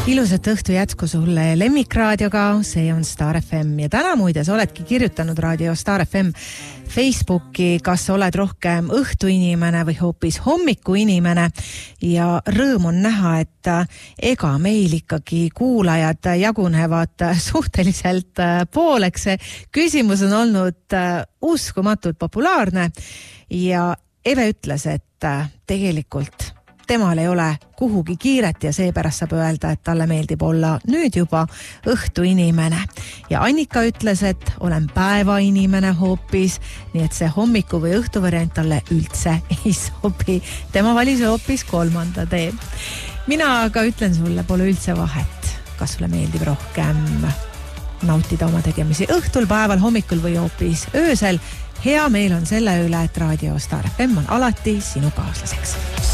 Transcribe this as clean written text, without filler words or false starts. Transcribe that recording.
Ilusat õhtu jätku sulle Lemmikraadioga, see on Star FM ja täna muide sa oledki kirjutanud raadio Star FM Facebooki, kas oled rohkem õhtuinimene või hoopis hommikuinimene ja rõõm on näha, et ega meil ikkagi kuulajad jagunevad suhteliselt pooleks. Küsimus on olnud uskumatult populaarne ja Eve ütles, et tegelikult temal ei ole kuhugi kiiret ja seepärast saab öelda, et talle meeldib olla nüüd juba õhtuinimene. Ja Annika ütles, et olen päevainimene hoopis, nii et see hommiku või õhtu variant talle üldse ei sobi. Tema valis hoopis kolmanda tee. Mina aga ütlen sulle, pole üldse vahet, kas sulle meeldib rohkem nautida oma tegemisi õhtul, päeval, hommikul või hoopis öösel. Hea meel on selle üle, et raadio Star FM on alati sinu kaaslaseks.